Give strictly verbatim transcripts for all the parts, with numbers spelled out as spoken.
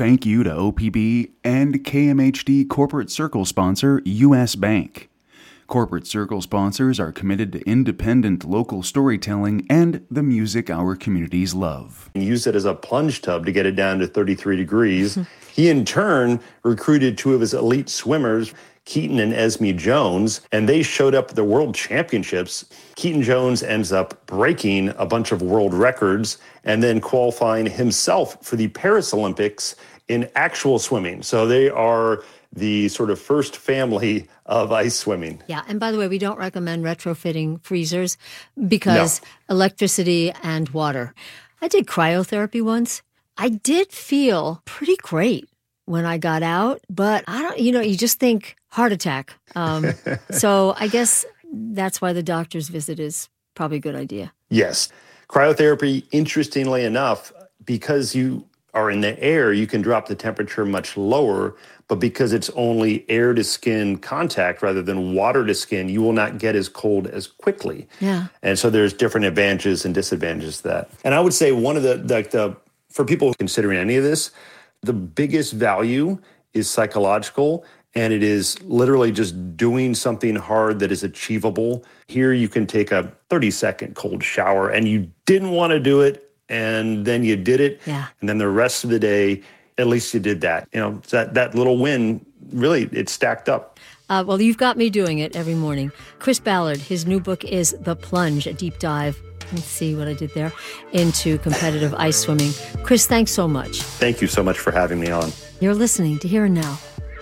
thank you to O P B and K M H D Corporate Circle sponsor U S Bank. Corporate Circle sponsors are committed to independent local storytelling and the music our communities love. He used it as a plunge tub to get it down to thirty-three degrees. He, in turn, recruited two of his elite swimmers, Keaton and Esme Jones, and they showed up at the World Championships. Keaton Jones ends up breaking a bunch of world records and then qualifying himself for the Paris Olympics in actual swimming. So they are the sort of first family of ice swimming. Yeah, and by the way, we don't recommend retrofitting freezers because no. electricity and water. I did cryotherapy once. I did feel pretty great when I got out, but I don't, you know, you just think heart attack. Um, so I guess that's why the doctor's visit is probably a good idea. Yes. Cryotherapy, interestingly enough, because you are in the air, you can drop the temperature much lower, but because it's only air to skin contact rather than water to skin, you will not get as cold as quickly. Yeah. And so there's different advantages and disadvantages to that. And I would say one of the, the, the for people considering any of this, the biggest value is psychological, and it is literally just doing something hard that is achievable. Here you can take a thirty-second cold shower, and you didn't want to do it, and then you did it, yeah. and then the rest of the day, at least you did that. You know, that, that little win, really, it stacked up. Uh, well, you've got me doing it every morning. Chris Ballard, his new book is The Plunge, a deep dive, let's see what I did there, into competitive ice swimming. Chris, thanks so much. Thank you so much for having me on. You're listening to Here and Now.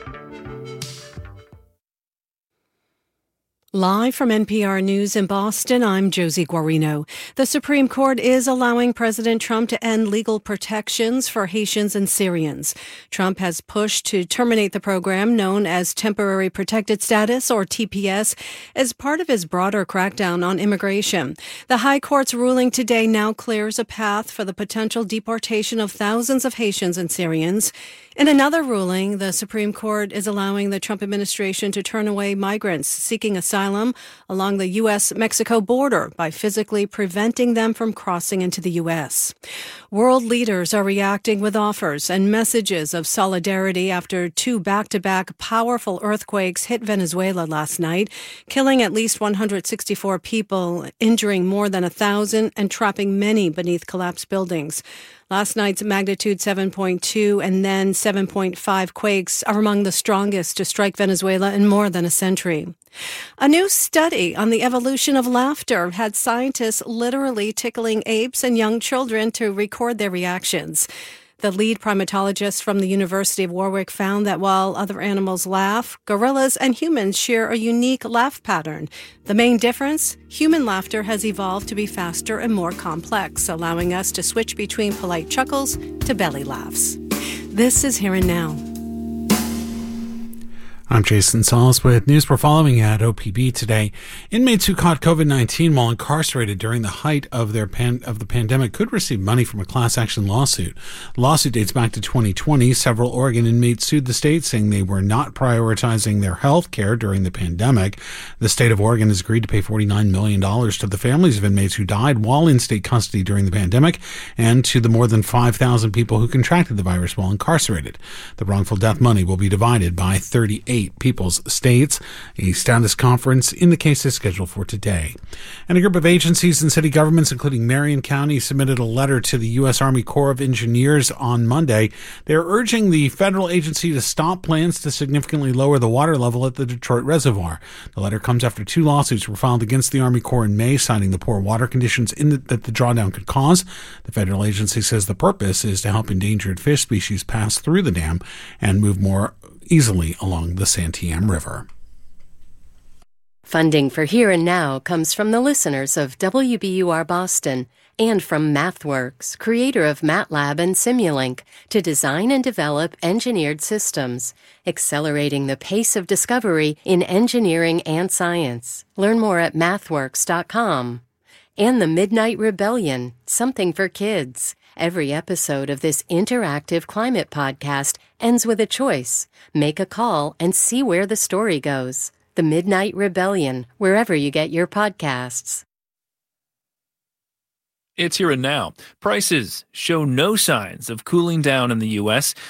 Live from N P R News in Boston, I'm Josie Guarino. The Supreme Court is allowing President Trump to end legal protections for Haitians and Syrians. Trump has pushed to terminate the program known as Temporary Protected Status, or T P S, as part of his broader crackdown on immigration. The High Court's ruling today now clears a path for the potential deportation of thousands of Haitians and Syrians. In another ruling, the Supreme Court is allowing the Trump administration to turn away migrants seeking asylum along the U S Mexico border by physically preventing them from crossing into the U S. World leaders are reacting with offers and messages of solidarity after two back-to-back powerful earthquakes hit Venezuela last night, killing at least one hundred sixty-four people, injuring more than one thousand, and trapping many beneath collapsed buildings. Last night's magnitude seven point two and then seven point five quakes are among the strongest to strike Venezuela in more than a century. A new study on the evolution of laughter had scientists literally tickling apes and young children to record their reactions. The lead primatologist from the University of Warwick found that while other animals laugh, gorillas and humans share a unique laugh pattern. The main difference? Human laughter has evolved to be faster and more complex, allowing us to switch between polite chuckles to belly laughs. This is Here and Now. I'm Jason Sauls with news we're following at O P B today. Inmates who caught covid nineteen while incarcerated during the height of their pan- of the pandemic could receive money from a class action lawsuit. The lawsuit dates back to twenty twenty. Several Oregon inmates sued the state, saying they were not prioritizing their health care during the pandemic. The state of Oregon has agreed to pay forty-nine million dollars to the families of inmates who died while in state custody during the pandemic and to the more than five thousand people who contracted the virus while incarcerated. The wrongful death money will be divided by thirty-eight people's states. A status conference in the case is scheduled for today. And a group of agencies and city governments, including Marion County, submitted a letter to the U S Army Corps of Engineers on Monday. They're urging the federal agency to stop plans to significantly lower the water level at the Detroit Reservoir. The letter comes after two lawsuits were filed against the Army Corps in May, citing the poor water conditions in the, that the drawdown could cause. The federal agency says the purpose is to help endangered fish species pass through the dam and move more easily along the Santiam River. Funding for Here and Now comes from the listeners of W B U R Boston and from MathWorks, creator of MATLAB and Simulink, to design and develop engineered systems, accelerating the pace of discovery in engineering and science. Learn more at mathworks dot com. And the Midnight Rebellion, something for kids. Every episode of this interactive climate podcast ends with a choice. Make a call and see where the story goes. The Midnight Rebellion, wherever you get your podcasts. It's Here and Now. Prices show no signs of cooling down in the U S